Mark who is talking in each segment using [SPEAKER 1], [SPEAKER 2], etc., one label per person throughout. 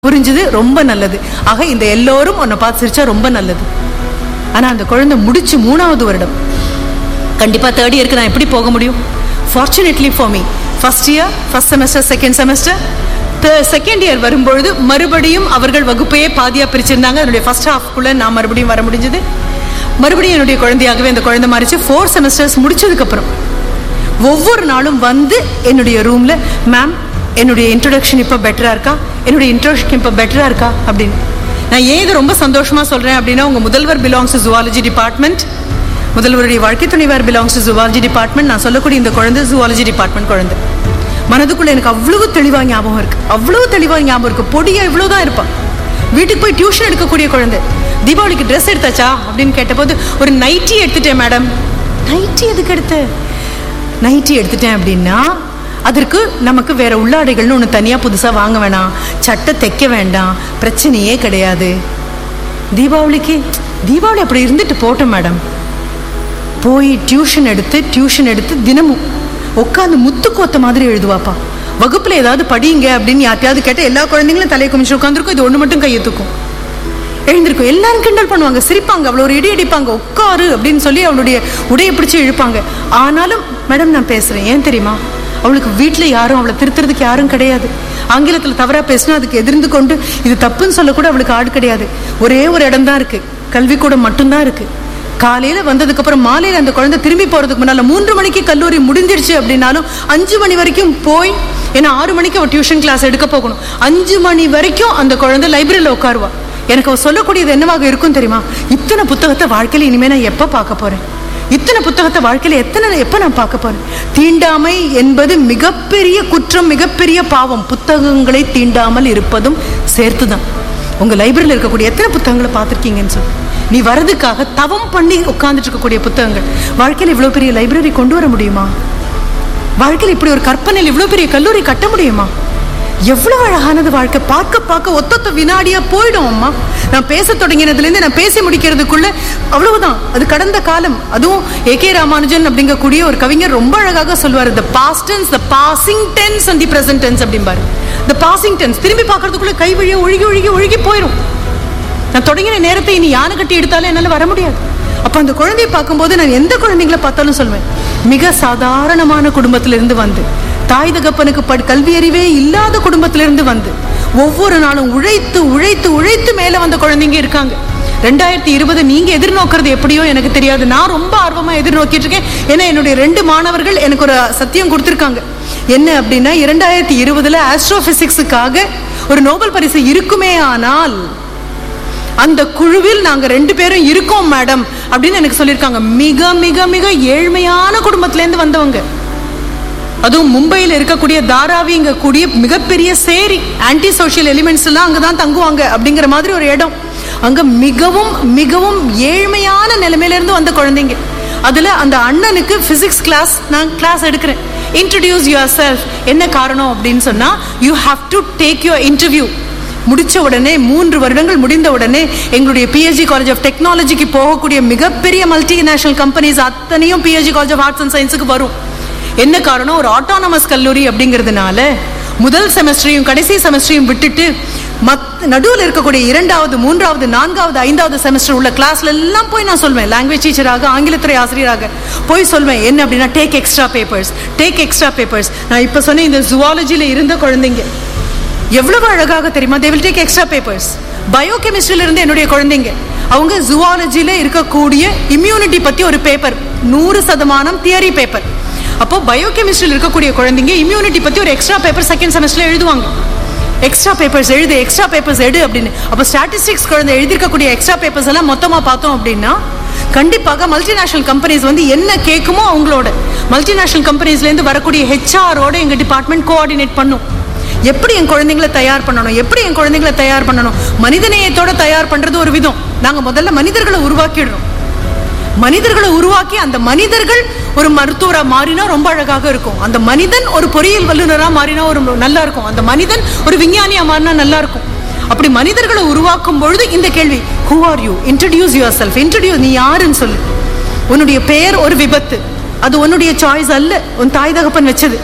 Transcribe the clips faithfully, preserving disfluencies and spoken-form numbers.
[SPEAKER 1] புரிஞ்சது, ரொம்ப நல்லது. ஆக இந்த எல்லோரும் உன்னை பார்த்து சிரிச்சா ரொம்ப நல்லது. ஆனா அந்த குழந்தை முடிச்சு மூணாவது வருடம், கண்டிப்பா தேர்ட் இயருக்கு நான் எப்படி போக முடியும்? Fortunately for me, first year, first semester, second semester, second year வரும்பொழுது மறுபடியும் அவர்கள் வகுப்பையே பாதியா பிரிச்சிருந்தாங்க. என்னுடைய ஃபர்ஸ்ட் ஹாஃப்குள்ள நான் மறுபடியும் வர முடிஞ்சது. மறுபடியும் என்னுடைய குழந்தையாகவே அந்த குழந்தை மாறிச்சு. ஃபோர் செமஸ்டர்ஸ் முடிச்சதுக்கு அப்புறம் ஒவ்வொரு நாளும் வந்து என்னுடைய ரூம்ல, மேம் என்னுடைய இன்ட்ரோடக்ஷன் இப்போ பெட்டரா இருக்கா, என்னுடைய இன்ட்ரோடக்ஷன் இப்போ பெட்டரா இருக்கா அப்படின்னு. நான் ஏன் இது ரொம்ப சந்தோஷமா சொல்றேன் அப்படின்னா, உங்க முதல்வர் பிலாங்ஸ் டு ஜுவாலஜி டிபார்ட்மெண்ட், முதல்வருடைய வாழ்க்கை துணைவர் பிலாங்ஸ் டு ஜுவாலஜி டிபார்ட்மெண்ட். நான் சொல்லக்கூடிய இந்த குழந்தை ஜுவாலஜி டிபார்ட்மெண்ட் குழந்தை. மனதுக்குள்ள எனக்கு அவ்வளவு தெளிவா ஞாபகம் இருக்கு, அவ்வளவு தெளிவா ஞாபகம் இருக்கு. பொடியா இவ்வளவுதான் இருப்பான். வீட்டுக்கு போய் டியூஷன் எடுக்கக்கூடிய குழந்தை. தீபாவளிக்கு ட்ரெஸ் எடுத்தாச்சா அப்படின்னு கேட்டபோது, ஒரு நைட்டி எடுத்துட்டேன் மேடம். நைட்டி எதுக்கு எடுத்த? நைட்டி எடுத்துட்டேன் அப்படின்னா அதற்கு நமக்கு வேற உள்ளாடைகள்னு ஒன்று தனியா புதுசா வாங்க வேணாம், சட்டை தைக்க வேண்டாம், பிரச்சனையே கிடையாது. தீபாவளிக்கு தீபாவளி அப்படி இருந்துட்டு போட்டோம் மேடம். போய் டியூஷன் எடுத்து டியூஷன் எடுத்து தினமும் உட்காந்து முத்து கோத்த மாதிரி எழுதுவாப்பா. வகுப்புல ஏதாவது படிங்க அப்படின்னு யார்ட்டையாவது கேட்ட எல்லா குழந்தைங்களும் தலையை குமிச்சு உட்காந்துருக்கும், இது ஒண்ணு மட்டும் கையெத்துக்கும், எழுந்திருக்கும். எல்லாரும் கிண்டல் பண்ணுவாங்க, சிரிப்பாங்க, அவ்வளோ ஒரு இடி அடிப்பாங்க, உட்காரு அப்படின்னு சொல்லி அவளுடைய உடையை பிடிச்சி இழுப்பாங்க. ஆனாலும் மேடம் நான் பேசுறேன், ஏன் தெரியுமா, அவளுக்கு வீட்டில் யாரும் அவளை திருத்துறதுக்கு யாரும் கிடையாது. ஆங்கிலத்தில் தவறா பேசினா அதுக்கு எதிர்ந்து கொண்டு இது தப்புன்னு சொல்லக்கூட அவளுக்கு ஆடு கிடையாது. ஒரே ஒரு இடம் தான் இருக்கு, கல்விக்கூடம் மட்டும்தான் இருக்கு. காலையில வந்ததுக்கு அப்புறம் மாலையில அந்த குழந்தை திரும்பி போறதுக்கு முன்னால மூன்று மணிக்கு கல்லூரி முடிஞ்சிருச்சு அப்படின்னாலும் அஞ்சு மணி வரைக்கும் போய், ஏன்னா ஆறு மணிக்கு அவள் டியூஷன் கிளாஸ் எடுக்க போகணும், அஞ்சு மணி வரைக்கும் அந்த குழந்தை லைப்ரரியில உட்காருவா. எனக்கு அவ சொல்லக்கூடியது என்னவாக இருக்கும் தெரியுமா, இத்தனை புத்தகத்தை வாழ்க்கையில இனிமே நான் எப்ப பார்க்க போறேன், இத்தனை புத்தகத்தை வாழ்க்கையில எத்தனை எப்ப நான் பார்க்க போறேன். தீண்டாமை என்பது மிகப்பெரிய குற்றம், மிகப்பெரிய பாவம். புத்தகங்களை தீண்டாமல் இருப்பதும் சேர்த்துதான். உங்க லைப்ரரியில் இருக்கக்கூடிய எத்தனை புத்தகங்களை பார்த்திருக்கீங்கன்னு சொல்லி, நீ வரதுக்காக தவம் பண்ணி உட்கார்ந்துட்டு இருக்கக்கூடிய புத்தகங்கள். வாழ்க்கையில் இவ்வளவு பெரிய லைப்ரரி கொண்டு வர முடியுமா? வாழ்க்கையில் இப்படி ஒரு கற்பனையில் இவ்வளவு பெரிய கல்லூரி கட்ட முடியுமா? எவ்வளவு அழகானது வாழ்க்கை. பார்க்க பார்க்க ஒத்தொத்த வினாடியா போயிடும் அம்மா. நான் பேச தொடங்கினதுல இருந்து நான் பேசி முடிக்கிறதுக்குள்ள அவ்வளவுதான், அது கடந்த காலம். அதுவும் ஏ கே ராமானுஜன் அப்படிங்கக்கூடிய ஒரு கவிஞர் ரொம்ப அழகாக சொல்வார், the past tense, the passing tense and the present tense அப்படிம்பாரு. the passing tense திரும்பி பார்க்கறதுக்குள்ள கை வழியா ஒழுகி ஒழுகி ஒழுகி போயிடும். நான் தொடங்கின நேரத்தை இனி யானை கட்டி எடுத்தாலும் என்னால வர முடியாது. அப்ப அந்த குழந்தையை பார்க்கும்போது நான் எந்த குழந்தைங்களை பார்த்தாலும் சொல்வேன், மிக சாதாரணமான குடும்பத்திலிருந்து வந்து, தாய் தகப்பனுக்கு படி கல்வி அறிவே இல்லாத குடும்பத்திலிருந்து வந்து, ஒவ்வொரு நாளும் உழைத்து உழைத்து உழைத்து மேல வந்த குழந்தைங்க இருக்காங்க. ரெண்டாயிரத்தி இருபது நீங்க எதிர்நோக்கிறது எப்படியோ எனக்கு தெரியாது, நான் ரொம்ப ஆர்வமா எதிர்நோக்கிட்டு இருக்கேன். ஏன்னா என்னுடைய ரெண்டு மாணவர்கள் எனக்கு ஒரு சத்தியம் கொடுத்திருக்காங்க. என்ன அப்படின்னா, இரண்டாயிரத்தி இருபதுல ஆஸ்ட்ரோபிசிக்ஸுக்காக ஒரு நோபல் பரிசு இருக்குமே ஆனால் அந்த குழுவில் நாங்க ரெண்டு பேரும் இருக்கோம் மேடம் அப்படின்னு எனக்கு சொல்லியிருக்காங்க. மிக மிக மிக ஏழ்மையான குடும்பத்திலேருந்து வந்தவங்க. அதுவும் மும்பையில் இருக்கக்கூடிய தாராவிங்க கூடிய மிகப்பெரிய சேரி, ஆன்டி சோஷியல் எலிமெண்ட்ஸ் எல்லாம் அங்கதான் தங்குவாங்க அப்படிங்கிற மாதிரி ஒரு இடம். அங்க மிகவும் மிகவும் ஏழ்மையான நிலைமையில இருந்து வந்த குழந்தைங்க. அதுல அந்த அண்ணனுக்கு பிசிக்ஸ் கிளாஸ் நான் கிளாஸ் எடுக்கிறேன். Introduce your self. என்ன காரணம் அப்படின்னு சொன்னா, you have to take your interview. முடிச்ச உடனே, மூன்று வருடங்கள் முடிந்த உடனே எங்களுடைய பிஹெச்டி காலேஜ் ஆஃப் டெக்னாலஜிக்கு போகக்கூடிய மிகப்பெரிய மல்டிநேஷனல் கம்பெனிஸ் அத்தனையும் PhD college of arts and சயின்ஸுக்கு வரும். என்ன காரணம், ஒரு ஆட்டோனமஸ் கல்லூரி அப்படிங்கிறதுனால முதல் செமஸ்டரையும் கடைசி செமஸ்டரையும் விட்டுட்டு மத் நடுவில் இருக்கக்கூடிய இரண்டாவது, மூன்றாவது, நான்காவது, ஐந்தாவது செமஸ்டர் உள்ள கிளாஸ்ல எல்லாம் போய் நான் சொல்வேன், லாங்குவேஜ் டீச்சராக, ஆங்கிலத்துறை ஆசிரியராக போய் சொல்வேன். என்ன அப்படின்னா, take extra papers, take extra papers. நான் இப்ப சொன்ன இந்த ஜுவாலஜியில இருந்த குழந்தைங்க எவ்வளவு அழகாக தெரியுமா, they will take extra papers. பயோகெமிஸ்ட்ரியில இருந்து என்னுடைய குழந்தைங்க, அவங்க ஜுவாலஜியில இருக்கக்கூடிய இம்யூனிட்டி பத்தி ஒரு பேப்பர், நூறு சதமானம் தியரி பேப்பர். அப்போ பயோகெமிஸ்ட்ரியில் இருக்கக்கூடிய குழந்தைங்க இம்யூனிட்டி பத்தி ஒரு எக்ஸ்ட்ரா பேப்பர் செகண்ட் செமஸ்டர்ல எழுதுவாங்க. எக்ஸ்ட்ரா பேப்பர்ஸ் எழுது, எக்ஸ்ட்ரா பேப்பர்ஸ் எடு அப்படின்னு. அப்போ ஸ்டாட்டிஸ்டிக்ஸ் குழந்தை எழுதிருக்கக்கூடிய எக்ஸ்ட்ரா பேப்பர்ஸ் எல்லாம் மொத்தமா பார்த்தோம் அப்படின்னா, கண்டிப்பாக மல்டிநேஷனல் கம்பெனிஸ் வந்து என்ன கேட்குமோ அவங்களோட, மல்டிநேஷனல் கம்பெனிஸ்ல இருந்து வரக்கூடிய ஹெச்ஆரோட எங்க டிபார்ட்மெண்ட் கோஆர்டினேட் பண்ணும். எப்படி என் குழந்தைங்களை தயார் பண்ணணும், எப்படி என் குழந்தைங்களை தயார் பண்ணணும். மனிதநேயத்தோட தயார் பண்றது ஒரு விதம். நாங்க முதல்ல மனிதர்களை உருவாக்கிடுறோம். மனிதர்களை உருவாக்கி அந்த மனிதர்கள் ஒரு மருத்துவரா மாறினா ரொம்ப அழகாக இருக்கும். அந்த மனிதன் ஒரு பொறியியல் வல்லுநரா மாறினா ஒரு நல்லா இருக்கும். அந்த மனிதன் ஒரு விஞ்ஞானியா மாறினா நல்லா இருக்கும். அப்படி மனிதர்களை உருவாக்கும் பொழுது இந்த கேள்வி, who are you, introduce yourself, introduce, நீ யாருன்னு சொல்லு. உன்னுடைய பெயர் ஒரு விபத்து, அது உன்னுடைய சாய்ஸ் அல்ல, உன் தாய் தகப்பன் வச்சது.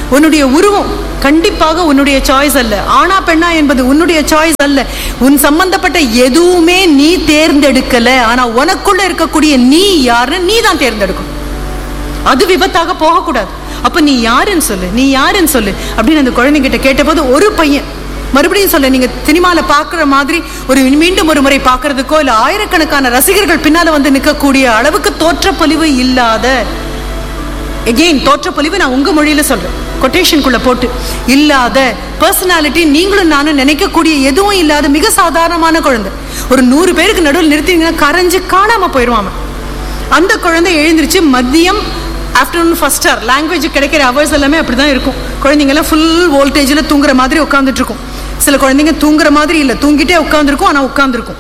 [SPEAKER 1] உன்னுடைய உருவம் கண்டிப்பாக உன்னுடைய சாய்ஸ் அல்ல. ஆனா பெண்ணா என்பது உன்னுடைய சாய்ஸ் அல்ல. உன் சம்பந்தப்பட்ட எதுவுமே நீ தேர்ந்தெடுக்கல. ஆனா உனக்குள்ள இருக்கக்கூடிய நீ யாருன்னு நீ தான் தேர்ந்தெடுக்கும். அது விபத்தாக போகக்கூடாது. அப்ப நீ யாருன்னு சொல்லு, நீ யாருன்னு சொல்லு அப்படின்னு அந்த குழந்தைகிட்ட கேட்டபோது ஒரு பையன் மறுபடியும் சொல்ல, நீங்க சினிமால பாக்குற மாதிரி ஒரு மீண்டும் ஒரு முறை பாக்குறதுக்கோ இல்ல ஆயிரக்கணக்கான ரசிகர்கள் பின்னால வந்து நிற்கக்கூடிய அளவுக்கு தோற்றப்பொலிவு இல்லாத, எகெயின் தோற்றப்பொலிவு நான் உங்க மொழியில சொல்றேன், கொட்டேஷனுக்குள்ள போட்டு இல்லாத பர்சனாலிட்டி, நீங்களும் நானும் நினைக்கக்கூடிய எதுவும் இல்லாத மிக சாதாரணமான குழந்தை. ஒரு நூறு பேருக்கு நடுவில் நிறுத்திங்கன்னா கரைஞ்சு காணாம போயிடுவாங்க. அந்த குழந்தை எழுந்திருச்சு மதியம் ஆஃப்டர்நூன் ஃபர்ஸ்ட் ஹவர் லாங்குவேஜ் கிடைக்கிற ஹவர்ஸ் எல்லாமே அப்படிதான் இருக்கும். குழந்தைங்கெல்லாம் ஃபுல் வோல்டேஜில் தூங்குற மாதிரி உட்காந்துட்டு இருக்கும். சில குழந்தைங்க தூங்குற மாதிரி இல்லை, தூங்கிட்டே உட்காந்துருக்கும். ஆனால் உட்காந்துருக்கும்,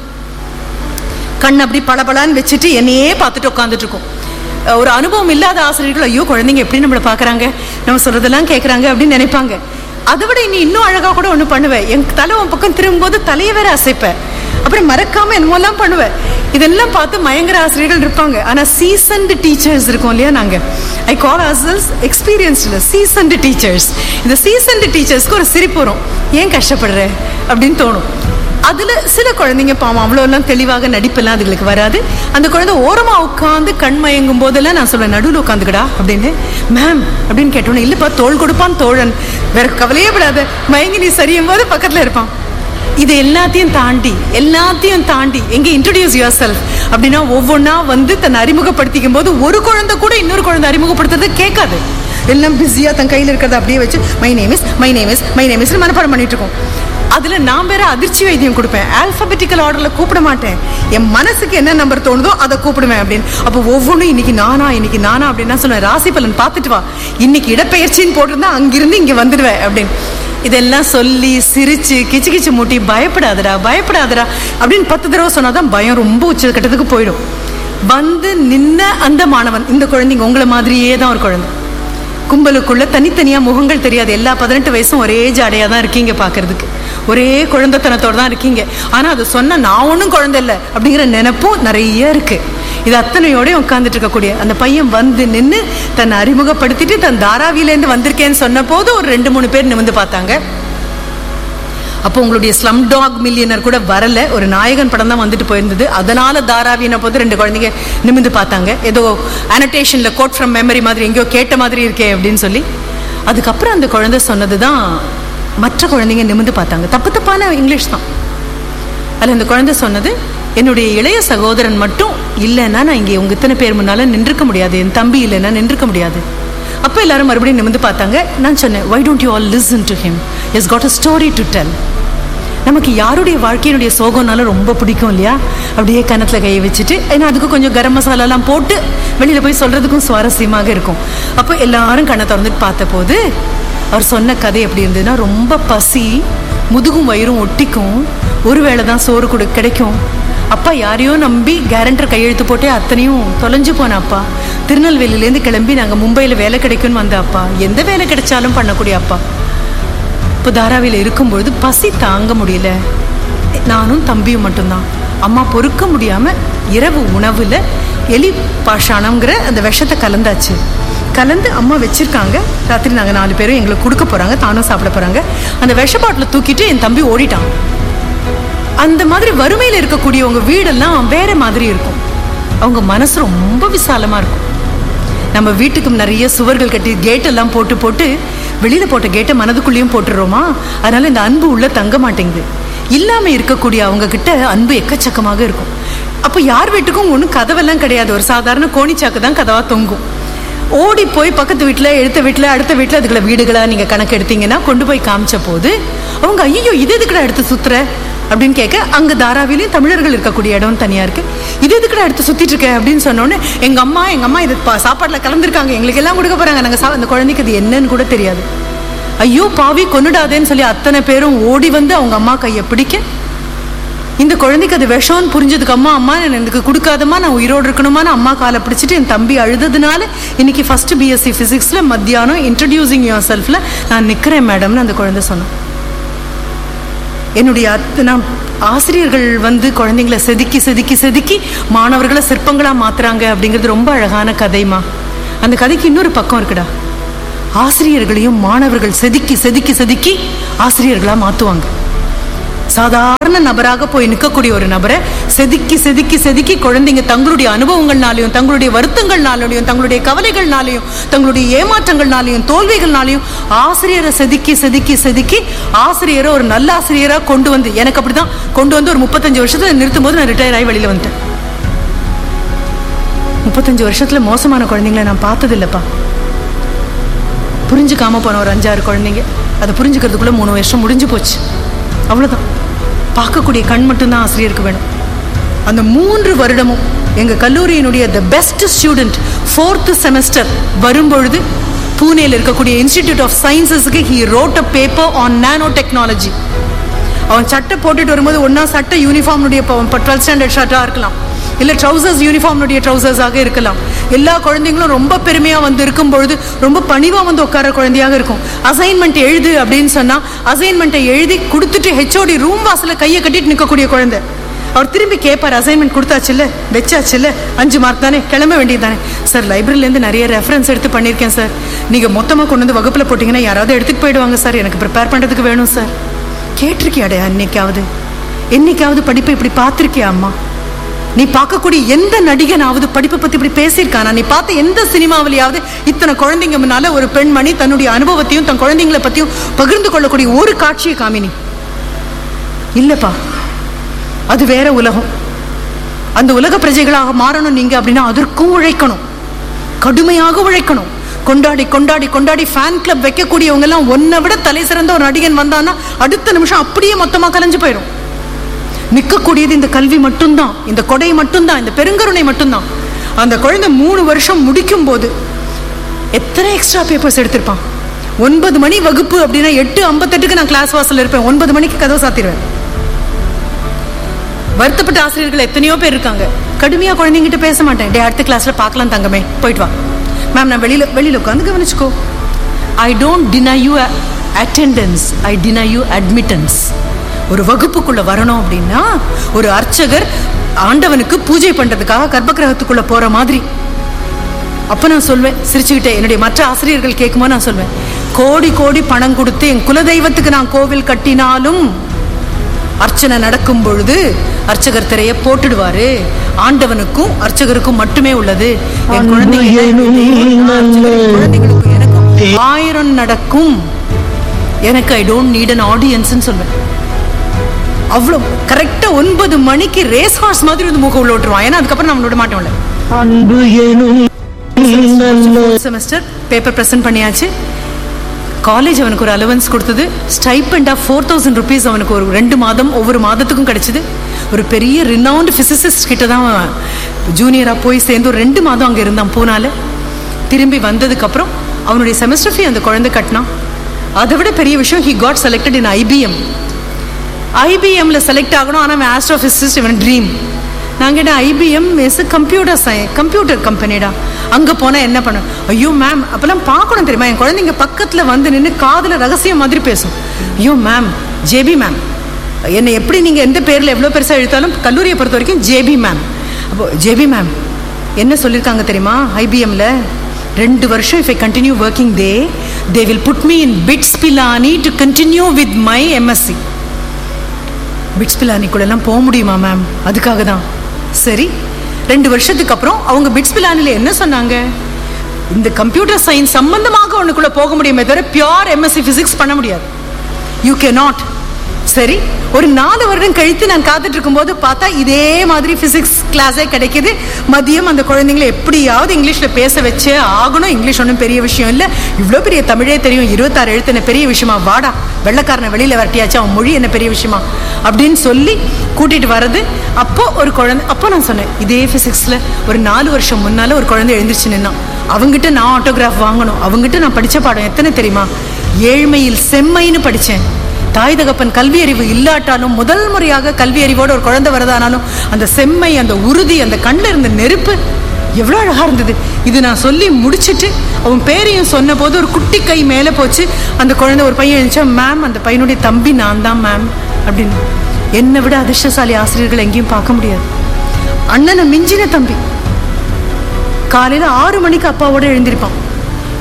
[SPEAKER 1] கண் அப்படி பளபளன்னு வச்சுட்டு என்னையே பார்த்துட்டு உட்காந்துட்டு இருக்கும். ஒரு அனுபவம் இல்லாத ஆசிரியர்கள் ஐயோ குழந்தைங்க எப்படி நம்மளை பார்க்குறாங்க, நம்ம சொல்றதெல்லாம் கேட்குறாங்க அப்படின்னு நினைப்பாங்க. அதை விட நீ இன்னும் அழகாக கூட ஒன்று பண்ணுவேன், என் தலை உன் பக்கம் திரும்பும்போது தலையை வேற அசைப்பேன், அப்புறம் மறக்காம என்னமோலாம் பண்ணுவேன். இதெல்லாம் பார்த்து மயங்கர ஆசிரியர்கள் இருப்பாங்க. ஆனா சீசன்டு டீச்சர்ஸ் இருக்கும் இல்லையா, நாங்க ஐ கால் ourselves எக்ஸ்பீரியன்ஸ்ட் சீசன்டு டீச்சர்ஸ். இந்த சீசன்டு டீச்சர்ஸ்க்கு ஒரு சிரிப்பு வரும், ஏன் கஷ்டப்படுற அப்படின்னு தோணும். அதுல சில குழந்தைங்க பாவம் அவ்வளோ எல்லாம் தெளிவாக நடிப்பெல்லாம் அதுகளுக்கு வராது. அந்த குழந்தை ஓரமா உட்காந்து கண் மயங்கும் போதெல்லாம் நான் சொல்லுவேன் நடுவில் உட்காந்துக்கடா அப்படின்னு. மேம் அப்படின்னு கேட்டோன்னே இல்லப்பா தோள் கொடுப்பான் தோழன், வேற கவலையே விடாத, மயங்கி நீ சரியும் போது பக்கத்துல இருப்பான். இது எல்லாத்தையும் தாண்டி எல்லாத்தையும் தாண்டி எங்க இன்ட்ரோடியூஸ் யுவர் செல்ஃப் அப்படின்னா ஒவ்வொன்றா வந்து தன்னை அறிமுகப்படுத்திக்கும் போது ஒரு குழந்தை கூட இன்னொரு குழந்தை அறிமுகப்படுத்துறது கேட்காது. எல்லாம் பிஸியா தன் கையில் இருக்கிறத அப்படியே வச்சு my name is my name is my name is மனப்பாடம் பண்ணிட்டு இருக்கோம். அதுல நான் வேற அதிர்ச்சி வைத்தியம் கொடுப்பேன், ஆல்பபெட்டிக்கல் ஆர்டர்ல கூப்பிட மாட்டேன், என் மனசுக்கு என்ன நம்பர் தோணுதோ அதை கூப்பிடுவேன் அப்படின்னு. அப்போ ஒவ்வொன்றும் இன்னைக்கு நானா இன்னைக்கு நானா அப்படின்னு சொல்லுவேன். ராசி பலன் பார்த்துட்டு வா, இன்னைக்கு இடப்பெயர்ச்சின்னு போட்டிருந்தா அங்கிருந்து இங்க வந்துடுவேன் அப்படின்னு. இதெல்லாம் சொல்லி சிரிச்சு கிச்சு கிச்சு மூட்டி பயப்படாதடா பயப்படாதடா அப்படின்னு பத்து தடவை சொன்னாதான் பயம் ரொம்ப உச்ச கட்டத்துக்கு போயிடும். வந்து நின்ன அந்த மாணவன், இந்த குழந்தைங்க உங்களை மாதிரியே தான் ஒரு குழந்தை, கும்பலுக்குள்ள தனித்தனியா முகங்கள் தெரியாது, எல்லா பதினெட்டு வயசும் ஒரே ஜாடையா தான் இருக்கீங்க பாக்குறதுக்கு, ஒரே குழந்தைத்தனத்தோட தான் இருக்கீங்க. ஆனா அது சொன்ன நான் ஒன்றும் குழந்தை இல்லை அப்படிங்கிற நினைப்பும் நிறைய இருக்கு. இது அத்தனையோட உட்காந்துட்டு இருக்கக்கூடிய அந்த பையன் வந்து நின்று தன்னை அறிமுகப்படுத்திட்டு தன் தாராவிலேருந்து வந்திருக்கேன்னு சொன்ன போது ஒரு ரெண்டு மூணு பேர் நிமிந்து பார்த்தாங்க. அப்போ உங்களுடைய ஸ்லம் டாக் மில்லியனர் கூட வரல, ஒரு நாயகன் படம் தான் வந்துட்டு போயிருந்தது, அதனால தாராவின போது ரெண்டு குழந்தைங்க நிமிந்து பார்த்தாங்க. ஏதோ அனோட்டேஷன்ல கோட் ஃப்ரம் மெமரி மாதிரி எங்கேயோ கேட்ட மாதிரி இருக்கே அப்படின்னு சொல்லி. அதுக்கப்புறம் அந்த குழந்தை சொன்னதுதான் மற்ற குழந்தைங்க நிமிந்து பார்த்தாங்க. தப்பு தப்பான இங்கிலீஷ் தான். அதில் அந்த குழந்தை சொன்னது, என்னுடைய இளைய சகோதரன் மட்டும் இல்லைன்னா நான் இங்கே உங்க இத்தனை பேர் முன்னால நின்றுக்க முடியாது, என் தம்பி இல்லைன்னா நின்றுக்க முடியாது. அப்போ எல்லாரும் மறுபடியும் நிமிந்து பார்த்தாங்க. நான் சொன்னேன், why don't you all listen to him, he has got a story to tell. நமக்கு யாருடைய வாழ்க்கையினுடைய சோகம்னாலும் ரொம்ப பிடிக்கும் இல்லையா, அப்படியே கணத்துல கையை வச்சுட்டு, ஏன்னா அதுக்கு கொஞ்சம் கரம் மசாலாலாம் போட்டு வெளியில போய் சொல்றதுக்கும் சுவாரஸ்யமாக இருக்கும். அப்போ எல்லாரும் கண்ணை திறந்துட்டு பார்த்த போது அவர் சொன்ன கதை எப்படி இருந்ததுன்னா, ரொம்ப பசி, முதுகும் வயிறும் ஒட்டிக்கும், ஒருவேளை தான் சோறு கொடு கிடைக்கும், அப்பா யாரையோ நம்பி கேரண்டர் கையெழுத்து போட்டே அத்தனையும் தொலைஞ்சு போன அப்பா, திருநெல்வேலியிலேருந்து கிளம்பி நாங்கள் மும்பையில் வேலை கிடைக்கும்னு வந்த அப்பா, எந்த வேலை கிடைச்சாலும் பண்ணக்கூடிய அப்பா, இப்போ தாராவியில் இருக்கும்பொழுது பசி தாங்க முடியல, நானும் தம்பியும் மட்டும்தான், அம்மா பொறுக்க முடியாமல் இரவு உணவில் எலி பாஷானங்கிற அந்த விஷத்தை கலந்தாச்சு, கலந்து அம்மா வச்சிருக்காங்க, ராத்திரி நாங்கள் நாலு பேரும் எங்களுக்கு கொடுக்க போகிறாங்க, தானும் சாப்பிட போகிறாங்க, அந்த விஷ பாட்டில் தூக்கிட்டு என் தம்பி ஓடிட்டான். அந்த மாதிரி வறுமையில் இருக்கக்கூடியவங்க வீடெல்லாம் வேற மாதிரி இருக்கும், அவங்க மனசு ரொம்ப விசாலமாக இருக்கும். நம்ம வீட்டுக்கு நிறைய சுவர்கள் கட்டி கேட்டெல்லாம் போட்டு போட்டு வெளியில போட்ட கேட்டை மனதுக்குள்ளேயும் போட்டுடுறோமா, அதனால இந்த அன்பு உள்ள தங்க மாட்டேங்குது. இல்லாமல் இருக்கக்கூடிய அவங்க கிட்ட அன்பு எக்கச்சக்கமாக இருக்கும். அப்போ யார் வீட்டுக்கும் ஒன்றும் கதவெல்லாம் கிடையாது, ஒரு சாதாரண கோணிச்சாக்கு தான் கதவா தொங்கும். ஓடி போய் பக்கத்து வீட்டில் எடுத்த வீட்டில் அடுத்த வீட்டில் அதுக்குள்ள வீடுகளாக நீங்கள் கணக்கு எடுத்தீங்கன்னா கொண்டு போய் காமிச்ச போது அவங்க ஐயோ இது எதுக்குடா எடுத்து சுத்துற அப்படின்னு கேட்க, அங்கே தாராவிலையும் தமிழர்கள் இருக்கக்கூடிய இடம் தனியாக இருக்கு, இது எதுக்குடா எடுத்து சுத்திட்டு இருக்க அப்படின்னு சொன்னோன்னே, எங்கள் அம்மா எங்கள் அம்மா இது சாப்பாட்டில் கலந்துருக்காங்க, எங்களுக்கு எல்லாம் கொடுக்க போகிறாங்க, நாங்கள் சா அந்த குழந்தைக்கு அது என்னன்னு கூட தெரியாது. ஐயோ பாவி கொன்னுடாதேன்னு சொல்லி அத்தனை பேரும் ஓடி வந்து அவங்க அம்மா கையை பிடிக்க, இந்த குழந்தைக்கு அது விஷம்னு புரிஞ்சதுக்கு அம்மா அம்மா எனக்கு கொடுக்காதம்மா, நான் உயிரோடு இருக்கணுமான்னு அம்மா காலை பிடிச்சிட்டு என் தம்பி அழுததுனால இன்னைக்கு ஃபர்ஸ்ட் பிஎஸ்சி ஃபிசிக்ஸில் மத்தியானம் இன்ட்ரடியூசிங் யுவர் செல்ஃபில் நான் நிற்கிறேன் மேடம்னு அந்த குழந்தை சொன்னேன். என்னுடைய நான் ஆசிரியர்கள் வந்து குழந்தைங்களை செதுக்கி செதுக்கி செதுக்கி மாணவர்களை சிற்பங்களாக மாற்றுறாங்க அப்படிங்கிறது ரொம்ப அழகான கதைமா. அந்த கதைக்கு இன்னொரு பக்கம் இருக்குடா. ஆசிரியர்களையும் மாணவர்கள் செதுக்கி செதுக்கி செதுக்கி ஆசிரியர்களா மாத்துவாங்க. சாதாரண நபராக போய் நிற்கக்கூடிய ஒரு நபரை செதுக்கி செதுக்கி செதுக்கி குழந்தைங்க தங்களுடைய அனுபவங்கள்னாலையும் தங்களுடைய வருத்தங்கள்னாலையும் தங்களுடைய கவலைகள்னாலையும் தங்களுடைய ஏமாற்றங்கள்னாலையும் தோல்விகள்னாலையும் ஆசிரியரை செதுக்கி செதுக்கி செதுக்கி ஆசிரியரை ஒரு நல்ல ஆசிரியரா கொண்டு வந்து, எனக்கு அப்படிதான் கொண்டு வந்து ஒரு முப்பத்தஞ்சு வருஷத்துல நிறுத்தும் போது நான் ரிட்டையர் ஆகி வெளியில வந்துட்டேன். முப்பத்தஞ்சு வருஷத்துல மோசமான குழந்தைங்களை நான் பார்த்தது இல்லப்பா. புரிஞ்சுக்காம போன ஒரு அஞ்சாறு குழந்தைங்க, அதை புரிஞ்சுக்கிறதுக்குள்ள மூணு வருஷம் முடிஞ்சு போச்சு. அவ்வளவுதான். பார்க்கக்கூடிய கண் மட்டும்தான் ஆசிரியருக்கு வேணும். அந்த மூன்று வருடமும் எங்க கல்லூரியினுடைய the best student fourth semester வரும்பொழுது பூனேல இருக்கக்கூடிய institute of சயின்சஸ்க்கு he wrote a paper on nano technology. அவன் சட்டை போட்டுட்டு வரும்போது ஒன்னா சட்டை யூனிஃபார்ம்னுடைய டுவெல்த் ஸ்டாண்டர்ட் ஷர்ட்டா இருக்கலாம், இல்லை ட்ரௌசர்ஸ் யூனிஃபார்ம்னுடைய ட்ரௌசர்ஸாக இருக்கலாம். எல்லா குழந்தைங்களும் ரொம்ப பெருமையாக வந்து இருக்கும் பொழுது ரொம்ப பணிவாக வந்து உட்கார குழந்தையாக இருக்கும். அசைன்மெண்ட் எழுது அப்படின்னு சொன்னால் அசைன்மெண்ட்டை எழுதி கொடுத்துட்டு ஹெச்ஓடி ரூம் வாசலில் கையை கட்டிட்டு நிற்கக்கூடிய குழந்தை. அவர் திரும்பி கேட்பார், அசைன்மெண்ட் கொடுத்தாச்சு இல்லை, வச்சாச்சு இல்லை, அஞ்சு மார்க் தானே, கிளம்ப வேண்டியது தானே. சார் லைப்ரரியிலேருந்து நிறைய ரெஃபரன்ஸ் எடுத்து பண்ணியிருக்கேன் சார், நீங்கள் மொத்தமாக கொண்டு வந்து வகுப்பில் போட்டிங்கன்னா யாராவது எடுத்துகிட்டு போயிடுவாங்க சார், எனக்கு ப்ரிப்பேர் பண்ணுறதுக்கு வேணும் சார். கேட்டிருக்கியாடையா என்னைக்காவது? என்னைக்காவது படிப்பை இப்படி பார்த்துருக்கியா அம்மா? நீ பார்க்கக்கூடிய எந்த நடிகனாவது படிப்பை பத்தி இப்படி பேசியிருக்கானா? நீ பார்த்த எந்த சினிமாவிலேயாவது இத்தனை குழந்தைங்க முன்னால ஒரு பெண்மணி தன்னுடைய அனுபவத்தையும் தன் குழந்தைங்களை பத்தியும் பகிர்ந்து கொள்ளக்கூடிய ஒரு காட்சியை காமினி இல்லப்பா. அது வேற உலகம். அந்த உலக பிரஜைகளாக மாறணும் நீங்க அப்படின்னா அதற்கும் உழைக்கணும், கடுமையாக உழைக்கணும். கொண்டாடி கொண்டாடி கொண்டாடி ஃபேன் கிளப் வைக்கக்கூடியவங்க எல்லாம் ஒன்னை விட தலை சிறந்த ஒரு நடிகன் வந்தான்னா அடுத்த நிமிஷம் அப்படியே மொத்தமா கலைஞ்சு போயிடும். நிற்கக்கூடியது இந்த கல்வி மட்டும்தான், இந்த கொடை மட்டும்தான், இந்த பெருங்கருணை மட்டும்தான். அந்த குழந்தை மூணு வருஷம் முடிக்கும் போது எத்தனை எக்ஸ்ட்ரா பேப்பர்ஸ் எடுத்திருப்பான்? ஒன்பது மணி வகுப்பு அப்படின்னா எட்டு ஐம்பத்தெட்டுக்கு நான் கிளாஸ் வாசல் இருப்பேன், ஒன்பது மணிக்கு கதவை சாத்திடுவேன். வருத்தப்பட்ட ஆசிரியர்கள் எத்தனையோ பேர் இருக்காங்க. கடுமையா குழந்தைங்கிட்ட பேச மாட்டேன். டே அடுத்த கிளாஸ்ல பார்க்கலாம் தங்கமே, போயிட்டு வா மேம், நான் வெளியில வெளியில உட்காந்து கவனிச்சுக்கோ. I don't deny you attendance, I deny you admittance. ஒரு வகுப்புக்குள்ள வரணும் அப்படின்னா ஒரு அர்ச்சகர் ஆண்டவனுக்கு பூஜை பண்றதுக்காக கர்ப்பகிரகத்துக்குள்ள போற மாதிரி. அப்ப நான் சொல்வேன் சிரிச்சுக்கிட்டே, என்னுடைய மற்ற ஆசிரியர்கள் கேட்கும்போது நான் சொல்வேன், கோடி கோடி பணம் கொடுத்து என் குலதெய்வத்துக்கு நான் கோவில் கட்டினாலும் அர்ச்சனை நடக்கும் பொழுது அர்ச்சகர் திரைய போட்டுடுவாரு. ஆண்டவனுக்கும் அர்ச்சகருக்கும் மட்டுமே உள்ளது. என் குழந்தைகளுக்கும் எனக்கும் ஆயிரம் நடக்கும். எனக்கு I don't need an audience சொல்வேன். அவ்வளோ கரெக்டா ஒன்பது மணிக்கு ரேஸ் ஹார்ஸ் மாதிரி வந்து மூக்க உள்ள விட்டுருவான். ஏன்னா அதுக்கப்புறம் நம்ம விட மாட்டோம்ல. செமஸ்டர் பேப்பர் பிரசன்ட் பண்ணியாச்சு. காலேஜ் அவனுக்கு ஒரு அலவன்ஸ் கொடுத்தது. ஸ்டைபெண்டா ஃபோர் தௌசண்ட் ருபீஸ் அவனுக்கு ஒரு ரெண்டு மாதம் ஒவ்வொரு மாதத்துக்கும் கிடைச்சது. ஒரு பெரிய ரினவுண்ட் பிசிசிஸ்ட் கிட்ட தான் ஜூனியரா போய் சேர்ந்து ஒரு ரெண்டு மாதம் அங்கே இருந்தான் பூனால. திரும்பி வந்ததுக்கு அப்புறம் அவனுடைய செமஸ்டர் ஃபீ அந்த குழந்தை கட்டினான். அதை விட பெரிய விஷயம், he got selected in IBM. ஐபிஎம்ல select ஆகணும். ஆனால் அவன் ஆஸ்ட்ரோபிசிஸ்ட், இவன் ட்ரீம். நாங்கள் என்ன IBM is computer psi computer கம்பெனிடா. அங்கே போனால் என்ன பண்ண? ஐயோ மேம், அப்போல்லாம் பார்க்கணும் தெரியுமா, என் குழந்தைங்க பக்கத்தில் வந்து நின்று காதில் ரகசியம் மாதிரி பேசும். ஐயோ மேம், ஜேபி மேம், என்னை எப்படி நீங்கள் எந்த பேரில் எவ்வளோ பெருசாக எழுத்தாலும் கல்லூரியை பொறுத்த வரைக்கும் ஜேபி மேம். அப்போ ஜேபி மேம் என்ன சொல்லியிருக்காங்க தெரியுமா ஐபிஎம்ல? ரெண்டு வருஷம் if I continue working they they will put me in bits Pilani to continue with my MSc. Bits Pilani கூட எல்லாம் போக முடியுமா மேம்? அதுக்காக தான். சரி, ரெண்டு வருஷத்துக்கு அப்புறம் அவங்க பிட்ஸ் பிலானில என்ன சொன்னாங்க? இந்த கம்ப்யூட்டர் சயின்ஸ் சம்பந்தமாக ஒண்ணுக்குள்ள போக முடியுமே தவிர பியூர் எம்எஸ்சி பிசிக்ஸ் பண்ண முடியாது. U can not. சரி, ஒரு நாலு வருடம் கழித்து நான் காத்துட்டு இருக்கும் போது பார்த்தா இதே மாதிரி பிசிக்ஸ் கிளாஸே கிடைக்குது. மதியம் அந்த குழந்தைங்களை எப்படியாவது இங்கிலீஷ்ல பேச வச்சே ஆகணும். இங்கிலீஷ் ஒன்றும் பெரிய விஷயம் இல்லை, இவ்வளோ பெரிய தமிழே தெரியும், இருபத்தாறு எழுத்து என்ன பெரிய விஷயமா, வாடா வெள்ளக்காரனை வெளியில வரட்டியாச்சு, அவன் மொழி என்ன பெரிய விஷயமா அப்படின்னு சொல்லி கூட்டிட்டு வர்றது. அப்போ ஒரு குழந்தை, அப்போ நான் சொன்னேன் இதே பிசிக்ஸ்ல ஒரு நாலு வருஷம் முன்னால ஒரு குழந்தை எழுந்திருச்சு நின்னான். அவங்ககிட்ட நான் ஆட்டோகிராஃப் வாங்கணும். அவங்ககிட்ட நான் படிச்ச பாடம் எத்தனை தெரியுமா? ஏழ்மையில் செம்மைன்னு படித்தேன். தாய் தகப்பன் கல்வி அறிவு இல்லாட்டாலும் முதல் முறையாக கல்வி அறிவோடு ஒரு குழந்தை வரதானாலும் அந்த செம்மை, அந்த உறுதி, அந்த கண்ணில் இருந்த நெருப்பு எவ்வளோ அழகா இருந்தது. இது நான் சொல்லி முடிச்சுட்டு அவன் பேரையும் சொன்ன போது ஒரு குட்டி கை மேலே போச்சு. அந்த குழந்தை, ஒரு பையன் எழுந்துச்சா, மேம் அந்த பையனுடைய தம்பி நான் தான் மேம் அப்படின்னு. என்னை விட அதிர்ஷ்டசாலி ஆசிரியர்கள் எங்கேயும் பார்க்க முடியாது. அண்ணனை மிஞ்சின தம்பி. காலையில் ஆறு மணிக்கு அப்பாவோட எழுந்திருப்பான்.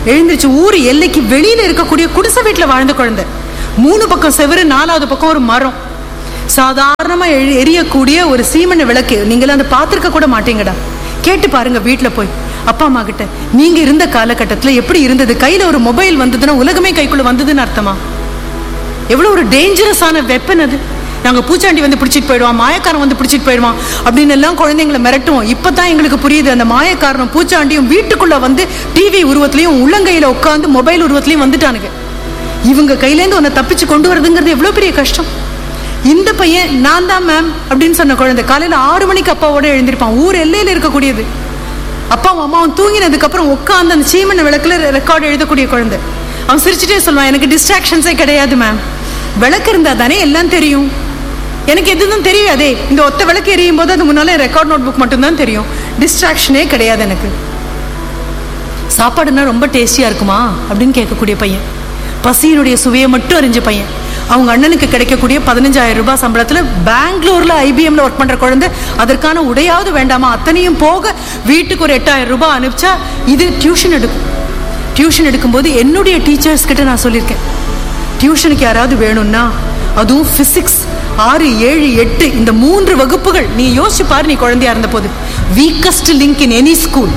[SPEAKER 1] எழுந்திருச்சு ஊர் எல்லைக்கு வெளியில இருக்கக்கூடிய குடிசை வீட்டுல வாழ்ந்த குழந்தை. மூணு பக்கம் செவரு, நாலாவது பக்கம் ஒரு மரம். சாதாரணமா எரியக்கூடிய ஒரு சீமண்ண விளக்கு. நீங்களாம் அதை பார்த்திருக்க கூட மாட்டீங்கடா. கேட்டு பாருங்க வீட்டுல போய் அப்பா அம்மா கிட்ட, நீங்க இருந்த காலகட்டத்துல எப்படி இருந்தது? கையில ஒரு மொபைல் வந்ததுன்னா உலகமே கைக்குள்ள வந்ததுன்னு அர்த்தமா? எவ்வளவு ஒரு டேஞ்சரஸான வெப்பன் அது. நாங்க பூச்சாண்டி வந்து பிடிச்சிட்டு போயிடுவான், மாயக்காரன் வந்து பிடிச்சிட்டு போயிடுவான் அப்படின்னு எல்லாம் குழந்தைங்களை மிரட்டுவோம். இப்பதான் எங்களுக்கு புரியுது, அந்த மாயக்காரனும் பூச்சாண்டியும் வீட்டுக்குள்ள வந்து டிவி உருவத்திலையும் உள்ளங்கையில உட்காந்து மொபைல் உருவத்திலையும் வந்துட்டானுங்க. இவங்க கையிலேருந்து உன்னை தப்பிச்சு கொண்டு வரதுங்கிறது எவ்வளவு பெரிய கஷ்டம். இந்த பையன் நான் தான் மேம் அப்படின்னு சொன்ன குழந்தை காலையில ஆறு மணிக்கு அப்பாவோட எழுந்திருப்பான். ஊர் எல்லையில இருக்கக்கூடியது. அப்பாவும் அம்மாவும் தூங்கினதுக்கு அப்புறம் உட்காந்து அந்த சீமண்ண விளக்குல ரெக்கார்டு எழுதக்கூடிய குழந்தை. அவன் சிரிச்சுட்டே சொல்லுவான், எனக்கு டிஸ்ட்ராக்ஷன்ஸே கிடையாது மேம், விளக்கு இருந்தா தானே எல்லாம் தெரியும், எனக்கு எதுவும் தெரியாதே, இந்த ஒத்த விளக்கு எரியும் போது அது முன்னால ரெக்கார்ட் நோட் புக் மட்டும்தான் தெரியும், டிஸ்ட்ராக்ஷனே கிடையாது எனக்கு. சாப்பாடுனா ரொம்ப டேஸ்டியா இருக்குமா அப்படின்னு கேட்கக்கூடிய பையன். பசியினுடைய சுவையை மட்டும் அறிஞ்ச பையன். அவங்க அண்ணனுக்கு கிடைக்கக்கூடிய பதினஞ்சாயிரம் ரூபாய் சம்பளத்துல பெங்களூர்ல ஐபிஎம்ல ஒர்க் பண்ற குழந்தை. அதற்கான உடையாவது வேண்டாமா? அத்தனையும் போக வீட்டுக்கு ஒரு எட்டாயிரம் ரூபாய் அனுப்பிச்சா இது டியூஷன் எடுக்கும். டியூஷன் எடுக்கும்போது என்னுடைய டீச்சர்ஸ் கிட்ட நான் சொல்லியிருக்கேன், டியூஷனுக்கு யாராவது வேணும்னா அதுவும் பிசிக்ஸ் ஆறு ஏழு எட்டு இந்த மூன்று வகுப்புகள் நீ யோசிச்சு பாரு. நீ குழந்தையா இருந்த போது weakest link in any school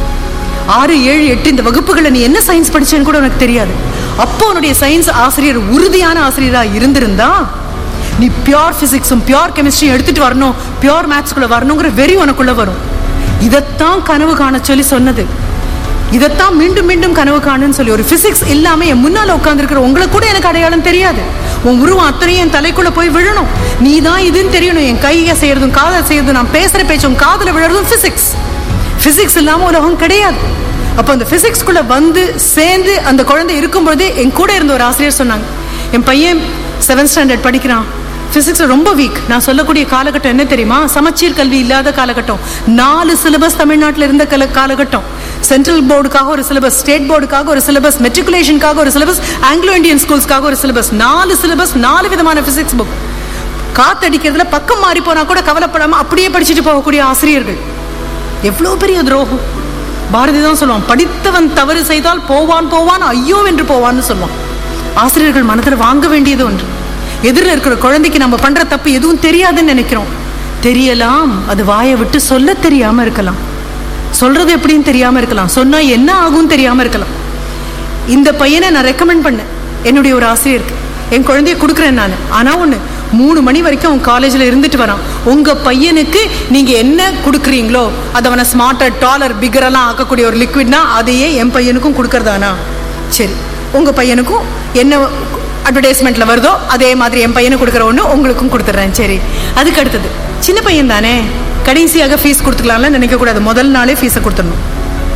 [SPEAKER 1] ஆறு ஏழு எட்டு இந்த வகுப்புகளை நீ என்ன சயின்ஸ் படிச்சேன்னு கூட உனக்கு தெரியாது. அப்போ உன்னுடைய சயின்ஸ் ஆசிரியர் உறுதியான ஆசிரியரா இருந்திருந்தா நீ பியோர் பிசிக்ஸும் பியோர் கெமிஸ்ட்ரியும் எடுத்துட்டு வரணும், பியோர் மேத்ஸ்குள்ள வரணுங்கிற வெறி உனக்குள்ள வரும். இதைத்தான் கனவு காண சொல்லி சொன்னது. இதைத்தான் மீண்டும் மீண்டும் கனவு காணுன்னு சொல்லி. ஒரு பிசிக்ஸ் இல்லாம என் முன்னால உட்கார்ந்துருக்கிற உங்களை கூட எனக்கு அடையாளம் தெரியாது. உன் உருவம் அத்தனையும் என் தலைக்குள்ள போய் விழணும். நீ தான் இதுன்னு தெரியணும். என் கையை செய்யறதும் காதல் செய்யறதும் நான் பேசுற பேச்சும் காதல விழறதும் பிசிக்ஸ். பிசிக்ஸ் இல்லாம உலகம் கிடையாது. அப்போ அந்த பிசிக்ஸ்குள்ள வந்து சேர்ந்து அந்த குழந்தை இருக்கும்போதே என் கூட இருந்த ஒரு ஆசிரியர் சொன்னாங்க, என் பையன் செவன்த் ஸ்டாண்டர்ட் படிக்கிறான், பிசிக்ஸ் ரொம்ப வீக். நான் சொல்லக்கூடிய காலகட்டம் என்ன தெரியுமா? சமச்சீர் கல்வி இல்லாத காலகட்டம். நாலு சிலபஸ் தமிழ்நாட்டில் இருந்த கல காலகட்டம். சென்ட்ரல் போர்டுக்காக ஒரு சிலபஸ், ஸ்டேட் போர்டுக்காக ஒரு சிலபஸ், மெட்ரிகுலேஷனுக்காக ஒரு சிலபஸ், ஆங்கிலோ இந்தியன் ஸ்கூல்ஸ்க்காக ஒரு சிலபஸ். நாலு சிலபஸ், நாலு விதமான பிசிக்ஸ் புக். காத்தடிக்கிறதுல பக்கம் மாறி போனா கூட கவலைப்படாம அப்படியே படிச்சுட்டு போகக்கூடிய ஆசிரியர்கள். எவ்வளவு பெரிய துரோகம். பாரதி தான் சொல்லுவான், படித்தவன் தவறு செய்தால் போவான் போவான் ஐயோ என்று போவான்னு சொல்லுவான். ஆசிரியர்கள் மனதில் வாங்க வேண்டியது ஒன்று. எதிரில் இருக்கிற குழந்தைக்கு நம்ம பண்ற தப்பு எதுவும் தெரியாதுன்னு நினைக்கிறோம். தெரியலாம், அது வாயை விட்டு சொல்ல தெரியாம இருக்கலாம், சொல்றது எப்படின்னு தெரியாம இருக்கலாம், சொன்னா என்ன ஆகும் தெரியாம இருக்கலாம். இந்த பையனை நான் ரெக்கமெண்ட் பண்ணேன் என்னுடைய ஒரு ஆசிரியருக்கு. என் குழந்தைய கொடுக்குறேன் நான். ஆனா ஒண்ணு, மூணு மணி வரைக்கும் அவன் காலேஜ்ல இருந்துட்டு வரான். உங்க பையனுக்கு நீங்க என்ன கொடுக்குறீங்களோ அதை அவனை ஸ்மார்ட்டர் டாலர் பிகரெல்லாம் ஆக்கக்கூடிய ஒரு லிக்விட்னா அதையே என் பையனுக்கும் கொடுக்கறதானா? சரி, உங்க பையனுக்கும் என்ன அட்வர்டைஸ்மெண்ட்ல வருதோ அதே மாதிரி என் பையனுக்கு கொடுக்குற ஒன்று உங்களுக்கும் கொடுத்துட்றேன். சரி, அதுக்கு அடுத்தது சின்ன பையன் தானே, கடைசியாக ஃபீஸ் கொடுத்துக்கலாம்ல நினைக்க கூடாது, முதல் நாளே ஃபீஸை கொடுத்துடணும்.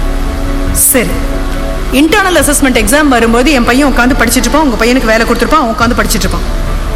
[SPEAKER 1] சரி, இன்டர்னல் அசஸ்மெண்ட் எக்ஸாம் வரும்போது என் பையன் உட்காந்து படிச்சுட்டு இருப்பான், உங்க பையனுக்கு வேலை கொடுத்துருப்பான், அவன் உட்காந்து படிச்சுட்டு இருப்பான்.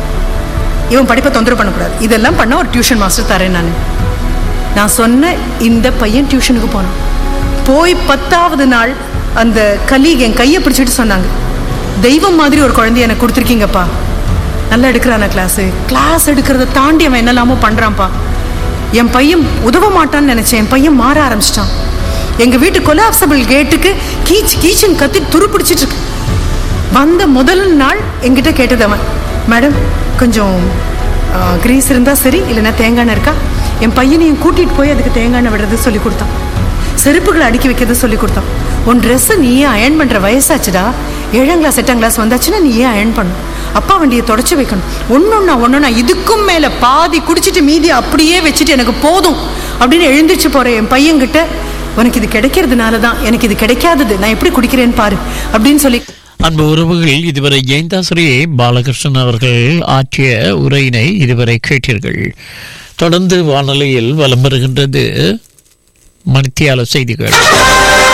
[SPEAKER 1] இவன் படிப்பை தொந்தரவு பண்ணக்கூடாது. இதெல்லாம் பண்ண ஒரு டியூஷன் மாஸ்டர் தரேன் நான். நான் சொன்ன இந்த பையன் டியூஷனுக்கு போனான். போய் பத்தாவது நாள் அந்த கலீக் என் கையை பிடிச்சிட்டு சொன்னாங்க, தெய்வம் மாதிரி ஒரு குழந்தைய எனக்கு கொடுத்துருக்கீங்கப்பா, நல்லா எடுக்கிறான கிளாஸு, கிளாஸ் எடுக்கிறத தாண்டி அவன் என்னெல்லாமோ பண்ணுறான்ப்பா. என் பையன் உதவ மாட்டான்னு நினைச்சேன், என் பையன் மாற ஆரம்பிச்சிட்டான். எங்க வீட்டு கொலாப்சபிள் கேட்டுக்கு கீச் கீச்சுன்னு கத்தி துரு பிடிச்சிட்டு இருக்கு. வந்த முதல் நாள் என்கிட்ட கேட்டது அவன், மேடம் கொஞ்சம் கிரீஸ் இருந்தா சரி, இல்லைன்னா தேங்காய் எண்ணெய் இருக்கா? என் பையனையும் கூட்டிட்டு போய் அதுக்கு தேங்காய் எண்ணெய் விடுறது சொல்லி கொடுத்தான். செருப்புகளை அடுக்கி வைக்கிறது சொல்லி கொடுத்தான். உன் ட்ரெஸ்ஸை நீயே அயர்ன் பண்ற வயசாச்சுடா, ஏழாம் கிளாஸ் எட்டாம் கிளாஸ் வந்தாச்சுன்னா நீயே அயர்ன் பண்ணும், அப்பா வண்டியை தொடச்சி வைக்கணும், ஒன்னொன்னா ஒன்னொன்னா, இதுக்கும் மேல பாதி குடிச்சிட்டு மீதி அப்படியே வச்சுட்டு எனக்கு போதும் அப்படின்னு எழுந்திரிச்சு போற என் பையன்கிட்ட, உனக்கு இது கிடைக்கிறதுனாலதான் எனக்கு இது கிடைக்காதது, நான் எப்படி குடிக்கிறேன்னு பாரு அப்படின்னு சொல்லி.
[SPEAKER 2] அன்பு உறவுகள், இதுவரை ஜெயந்தாசிரி பாலகிருஷ்ணன் அவர்கள் ஆற்றிய உரையினை இதுவரை கேட்டீர்கள். தொடர்ந்து வானொலியில் வலம் வருகின்றது மணித்தியால செய்திகள்.